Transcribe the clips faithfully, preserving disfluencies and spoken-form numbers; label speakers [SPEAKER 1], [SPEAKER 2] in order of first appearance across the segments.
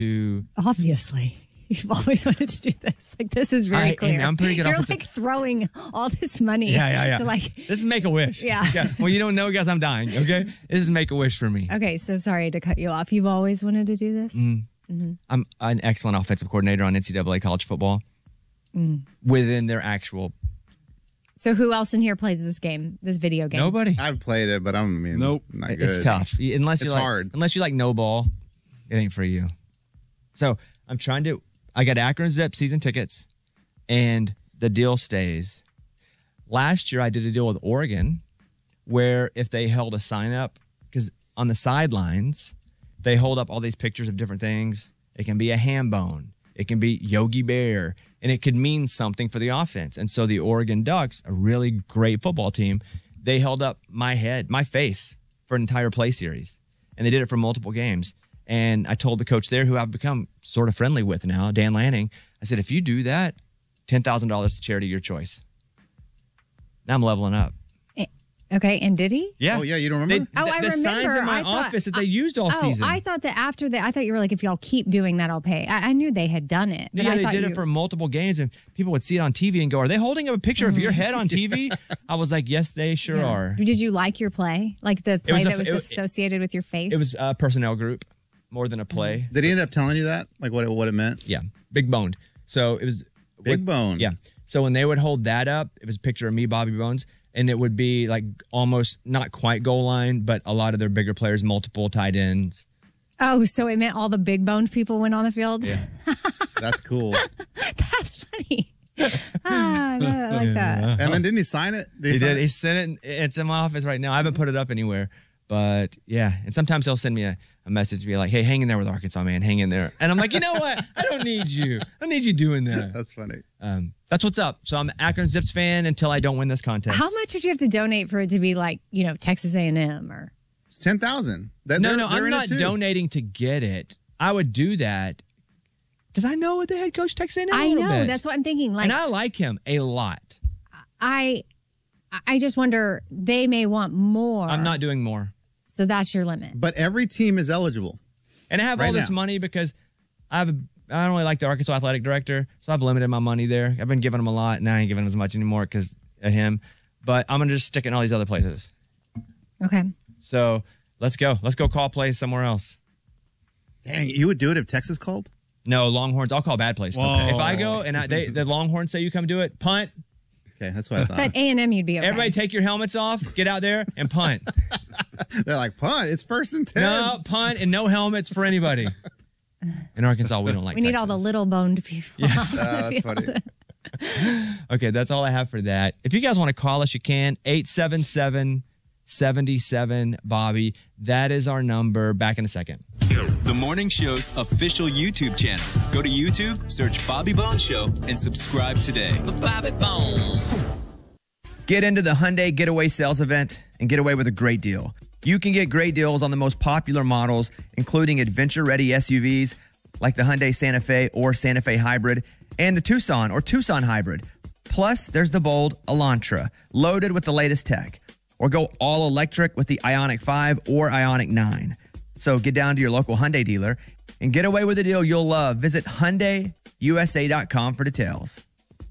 [SPEAKER 1] to...
[SPEAKER 2] Obviously. You've always wanted to do this. Like, this is very
[SPEAKER 1] I,
[SPEAKER 2] clear.
[SPEAKER 1] I'm pretty good.
[SPEAKER 2] You're
[SPEAKER 1] offensive.
[SPEAKER 2] like throwing all this money
[SPEAKER 1] Yeah, yeah, yeah.
[SPEAKER 2] to like...
[SPEAKER 1] This is Make-A-Wish.
[SPEAKER 2] Yeah.
[SPEAKER 1] yeah. Well, you don't know, guys, I'm dying, okay? This is Make-A-Wish for me.
[SPEAKER 2] Okay, so sorry to cut you off. You've always wanted to do this?
[SPEAKER 1] Mm. Mm-hmm. I'm an excellent offensive coordinator on N C double A college football
[SPEAKER 2] Mm.
[SPEAKER 1] within their actual...
[SPEAKER 2] So who else in here plays this game, this video game?
[SPEAKER 1] Nobody.
[SPEAKER 3] I've played it, but I'm I mean,
[SPEAKER 1] Nope.
[SPEAKER 3] not good.
[SPEAKER 1] It's tough. Unless
[SPEAKER 3] It's
[SPEAKER 1] you like,
[SPEAKER 3] hard.
[SPEAKER 1] Unless you like no ball, it ain't for you. So I'm trying to... I got Akron Zip season tickets, and the deal stays. Last year, I did a deal with Oregon where if they held a sign up, because on the sidelines, they hold up all these pictures of different things. It can be a ham bone. It can be Yogi Bear, and it could mean something for the offense. And so the Oregon Ducks, a really great football team, they held up my head, my face for an entire play series, and they did it for multiple games. And I told the coach there, who I've become sort of friendly with now, Dan Lanning, I said, if you do that, ten thousand dollars to charity, your choice. Now I'm leveling up.
[SPEAKER 2] Okay, and did he?
[SPEAKER 1] Yeah.
[SPEAKER 3] Oh, yeah, you don't remember?
[SPEAKER 2] Oh,
[SPEAKER 1] the,
[SPEAKER 2] I
[SPEAKER 1] the
[SPEAKER 2] remember.
[SPEAKER 1] signs in my
[SPEAKER 2] I thought-
[SPEAKER 1] office that they used all
[SPEAKER 2] oh,
[SPEAKER 1] season.
[SPEAKER 2] I thought that after that, I thought you were like, if y'all keep doing that, I'll pay. I, I knew they had done it. But
[SPEAKER 1] yeah,
[SPEAKER 2] I
[SPEAKER 1] they
[SPEAKER 2] thought
[SPEAKER 1] did
[SPEAKER 2] you...
[SPEAKER 1] it for multiple games, and people would see it on T V and go, are they holding up a picture of your head on T V? I was like, yes, they sure
[SPEAKER 2] Yeah.
[SPEAKER 1] are.
[SPEAKER 2] Did you like your play? Like the play
[SPEAKER 1] was a-
[SPEAKER 2] that was
[SPEAKER 1] it was-
[SPEAKER 2] associated with your face?
[SPEAKER 1] It was a personnel group more than a play.
[SPEAKER 3] Did he end up telling you that? Like what it, what it meant?
[SPEAKER 1] Yeah, big boned. So it was...
[SPEAKER 3] Big bone.
[SPEAKER 1] Yeah. So when they would hold that up, it was a picture of me, Bobby Bones, and it would be like almost not quite goal line, but a lot of their bigger players, multiple tight ends.
[SPEAKER 2] Oh, so it meant all the big boned people went on the field?
[SPEAKER 1] Yeah.
[SPEAKER 3] That's cool.
[SPEAKER 2] That's funny. ah, no, I like that.
[SPEAKER 3] And then didn't he sign it?
[SPEAKER 1] He
[SPEAKER 3] sign
[SPEAKER 1] did.
[SPEAKER 3] it?
[SPEAKER 1] He sent it. It's in my office right now. I haven't put it up anywhere, but yeah. And sometimes he'll send me a, a message to be like, hey, hang in there with Arkansas, man. Hang in there. And I'm like, you know what? I don't need you. I don't need you doing that.
[SPEAKER 3] That's funny.
[SPEAKER 1] Um, that's what's up. So I'm an Akron Zips fan until I don't win this contest.
[SPEAKER 2] How much would you have to donate for it to be like, you know, Texas A and M or?
[SPEAKER 3] It's ten thousand.
[SPEAKER 1] No, no, I'm not donating to get it. I would do that because I know the head coach Texas A and M.
[SPEAKER 2] I
[SPEAKER 1] a little
[SPEAKER 2] know.
[SPEAKER 1] bit.
[SPEAKER 2] That's what I'm thinking. Like,
[SPEAKER 1] and I like him a lot.
[SPEAKER 2] I, I just wonder they may want more.
[SPEAKER 1] I'm not doing more.
[SPEAKER 2] So that's your limit.
[SPEAKER 3] But every team is eligible.
[SPEAKER 1] And I have
[SPEAKER 3] Right
[SPEAKER 1] all this
[SPEAKER 3] now.
[SPEAKER 1] money because I have a, I don't really like the Arkansas athletic director, so I've limited my money there. I've been giving him a lot, and I ain't giving him as much anymore because of him. But I'm gonna just stick it in all these other places.
[SPEAKER 2] Okay.
[SPEAKER 1] So let's go. Let's go call plays somewhere else.
[SPEAKER 3] Dang, you would do it if Texas called?
[SPEAKER 1] No, Longhorns. I'll call bad plays.
[SPEAKER 3] Whoa.
[SPEAKER 1] If I go and I, they, the Longhorns say you come do it, punt.
[SPEAKER 3] Okay, that's what I thought.
[SPEAKER 2] But A and M, you'd be okay.
[SPEAKER 1] Everybody take your helmets off, get out there, and punt.
[SPEAKER 3] They're like, punt, it's first and ten.
[SPEAKER 1] No, punt and no helmets for anybody. In Arkansas, we don't like
[SPEAKER 2] we need
[SPEAKER 1] Texas.
[SPEAKER 2] all the little boned people.
[SPEAKER 1] Yes.
[SPEAKER 2] on the
[SPEAKER 3] Uh, that's
[SPEAKER 2] field.
[SPEAKER 3] funny.
[SPEAKER 1] Okay, that's all I have for that. If you guys want to call us, you can. eight seven seven, seven seven, Bobby. That is our number. Back in a second.
[SPEAKER 4] The Morning Show's official YouTube channel. Go to YouTube, search Bobby Bones Show, and subscribe today. The Bobby Bones.
[SPEAKER 1] Get into the Hyundai Getaway Sales Event and get away with a great deal. You can get great deals on the most popular models, including adventure-ready S U Vs like the Hyundai Santa Fe or Santa Fe Hybrid and the Tucson or Tucson Hybrid. Plus, there's the bold Elantra, loaded with the latest tech. Or go all electric with the Ioniq five or Ioniq nine. So get down to your local Hyundai dealer and get away with a deal you'll love. Visit Hyundai U S A dot com for details.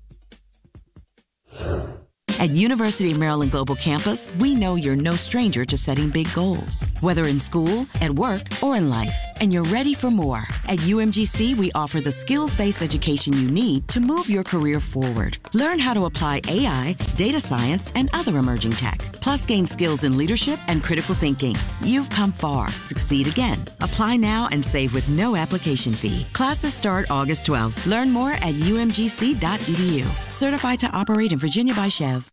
[SPEAKER 5] At University of Maryland Global Campus, we know you're no stranger to setting big goals, whether in school, at work, or in life. And you're ready for more. At U M G C, we offer the skills-based education you need to move your career forward. Learn how to apply A I, data science, and other emerging tech. Plus, gain skills in leadership and critical thinking. You've come far. Succeed again. Apply now and save with no application fee. Classes start August twelfth. Learn more at U M G C dot E D U. Certified to operate in Virginia by Chev.